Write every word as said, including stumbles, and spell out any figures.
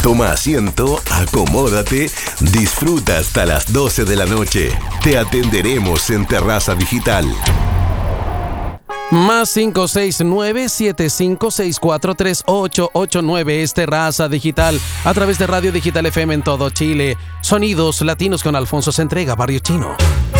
Toma asiento, acomódate, disfruta hasta las doce de la noche. Te atenderemos en Terraza Digital. Más cinco seis nueve, siete cinco seis cuatro, tres ocho ocho nueve es Terraza Digital a través de Radio Digital F M en todo Chile. Sonidos latinos con Alfonso se entrega, Barrio Chino.